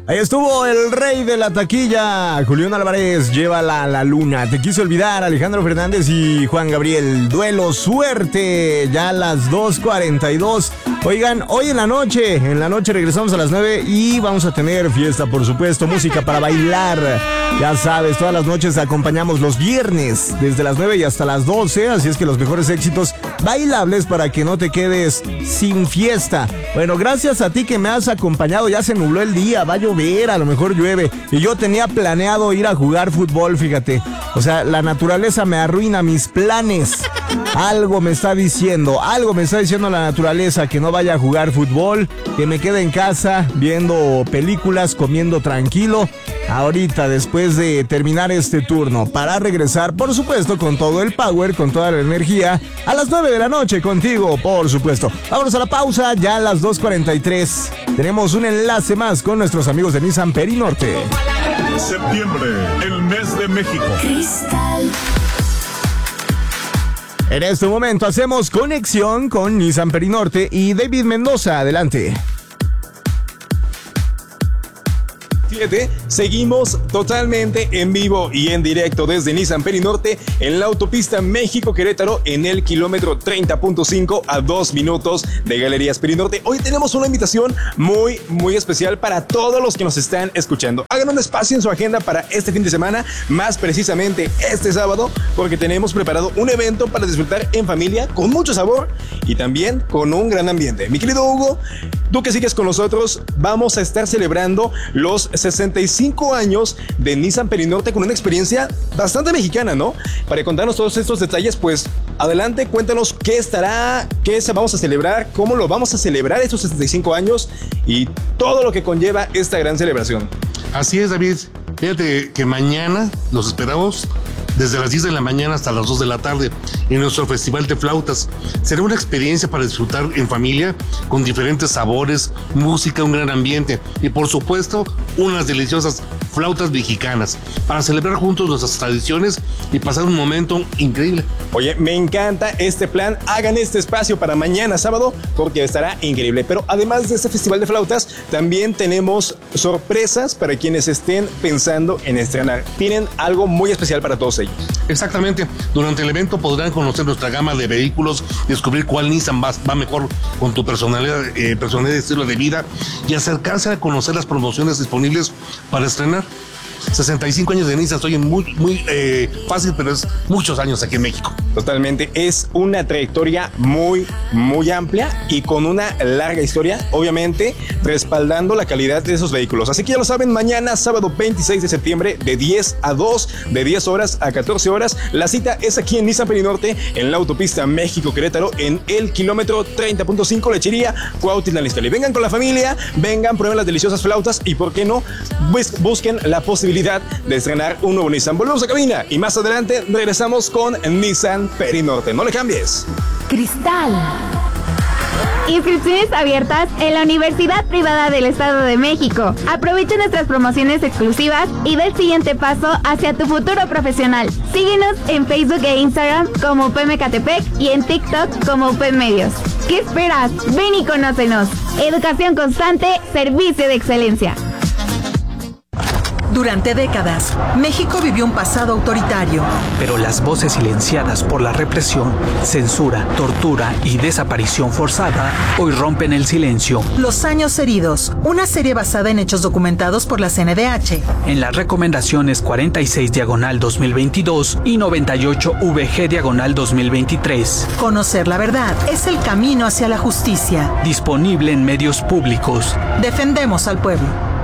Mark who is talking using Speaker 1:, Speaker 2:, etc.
Speaker 1: Ahí estuvo el rey de la taquilla, Julián Álvarez, Llévala a la luna. Te quiso olvidar, Alejandro Fernández y Juan Gabriel. Duelo, suerte, ya a las 2:42. Oigan, hoy en la noche regresamos a las 9 y vamos a tener fiesta, por supuesto, música para bailar. Ya sabes, todas las noches acompañamos los viernes, desde las 9 y hasta las 12, así es que los mejores éxitos bailables para que no te quedes sin fiesta. Bueno, gracias a ti que me has acompañado, ya se nubló el día, va a llover, a lo mejor llueve, y yo tenía planeado ir a jugar fútbol, fíjate. O sea, la naturaleza me arruina mis planes. Algo me está diciendo la naturaleza, que no vaya a jugar fútbol, que me quede en casa viendo películas, comiendo tranquilo. Ahorita, después de terminar este turno, para regresar, por supuesto, con todo el power, con toda la energía, a las 9 de la noche contigo, por supuesto. Vámonos a la pausa, ya a las 2:43. Tenemos un enlace más con nuestros amigos de Nissan Perinorte.
Speaker 2: Septiembre, el mes de México.
Speaker 3: Cristal.
Speaker 1: En este momento hacemos conexión con Nissan Perinorte y David Mendoza. Adelante.
Speaker 4: Seguimos totalmente en vivo y en directo desde Nissan Perinorte en la autopista México-Querétaro en el kilómetro 30.5 a 2 minutos de Galerías Perinorte. Hoy tenemos una invitación muy especial para todos los que nos están escuchando. Hagan un espacio en su agenda para este fin de semana, más precisamente este sábado, porque tenemos preparado un evento para disfrutar en familia con mucho sabor y también con un gran ambiente. Mi querido Hugo, tú que sigues con nosotros, vamos a estar celebrando los 65 años de Nissan Perinorte con una experiencia bastante mexicana, ¿no? Para contarnos todos estos detalles, pues adelante, cuéntanos qué vamos a celebrar, cómo lo vamos a celebrar estos 65 años y todo lo que conlleva esta gran celebración.
Speaker 5: Así es, David. Fíjate que mañana los esperamos desde las 10 de la mañana hasta las 2 de la tarde en nuestro Festival de Flautas. Será una experiencia para disfrutar en familia con diferentes sabores, música, un gran ambiente y por supuesto unas deliciosas flautas mexicanas para celebrar juntos nuestras tradiciones y pasar un momento increíble.
Speaker 4: Oye, me encanta este plan. Hagan este espacio para mañana sábado porque estará increíble. Pero además de este Festival de Flautas, también tenemos sorpresas para quienes estén pensando en estrenar. Tienen algo muy especial para todos ellos.
Speaker 5: Exactamente. Durante el evento podrán conocer nuestra gama de vehículos, descubrir cuál Nissan va mejor con tu personalidad y estilo de vida y acercarse a conocer las promociones disponibles para estrenar. 65 años de Nissan, soy muy fácil, pero es muchos años aquí en México.
Speaker 4: Totalmente, es una trayectoria muy amplia y con una larga historia, obviamente, respaldando la calidad de esos vehículos. Así que ya lo saben, mañana, sábado 26 de septiembre, de 10 a 2, de 10 horas a 14 horas. La cita es aquí en Nissan Perinorte, en la autopista México-Querétaro, en el kilómetro 30.5, Lechería, Cuautitlán Izcalli. Vengan con la familia, vengan, prueben las deliciosas flautas y, ¿por qué no?, busquen la posibilidad de estrenar un nuevo Nissan. Volvemos a cabina y más adelante regresamos con Nissan Perinorte. No le cambies.
Speaker 3: Cristal.
Speaker 6: Inscripciones abiertas en la Universidad Privada del Estado de México. Aprovecha nuestras promociones exclusivas y da el siguiente paso hacia tu futuro profesional. Síguenos en Facebook e Instagram como UP Mecatepec y en TikTok como UP Medios. ¿Qué esperas? Ven y conócenos. Educación constante, servicio de excelencia.
Speaker 7: Durante décadas, México vivió un pasado autoritario.
Speaker 8: Pero las voces silenciadas por la represión, censura, tortura y desaparición forzada hoy rompen el silencio.
Speaker 7: Los años heridos, una serie basada en hechos documentados por la CNDH.
Speaker 8: En las recomendaciones 46/2022 y 98/VG/2023.
Speaker 7: Conocer la verdad es el camino hacia la justicia.
Speaker 8: Disponible en medios públicos.
Speaker 7: Defendemos al pueblo.